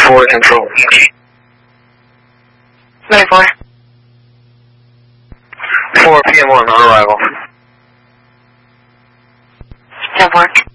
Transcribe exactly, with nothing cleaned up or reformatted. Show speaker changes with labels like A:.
A: four Central.
B: nine four.
A: four P M one on arrival.
B: ten four.